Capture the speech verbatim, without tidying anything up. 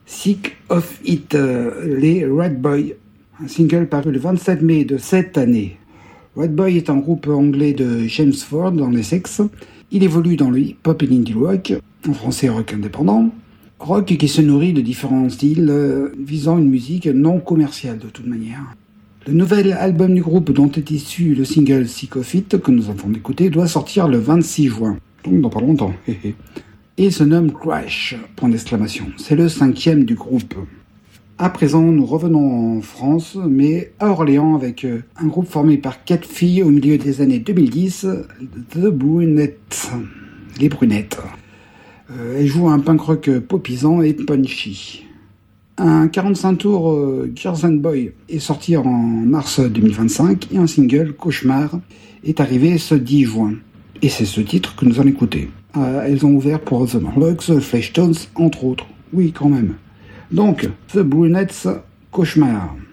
Sick of It, euh, les Red Boy, un single paru le vingt-sept mai de cette année. Red Boy est un groupe anglais de Chelmsford dans l'Essex. Il évolue dans le hip-hop et l'indie rock, en français rock indépendant. Rock qui se nourrit de différents styles, euh, visant une musique non commerciale de toute manière. Le nouvel album du groupe dont est issu le single Sick of It, que nous avons écouté, doit sortir le vingt-six juin, donc dans pas longtemps. Et se nomme Crash, point d'exclamation. C'est le cinquième du groupe. À présent, nous revenons en France, mais à Orléans, avec un groupe formé par quatre filles au milieu des années deux mille dix, The Brunettes, les Brunettes. Euh, elles jouent un punk rock popisant et punchy. Un quarante-cinq tours euh, Girls and Boys est sorti en mars deux mille vingt-cinq et un single, Cauchemar, est arrivé ce dix juin. Et c'est ce titre que nous allons écouter. Euh, elles ont ouvert pour The Morlocks, Fleshtones, entre autres. Oui, quand même. Donc, The Brunettes, Cauchemar.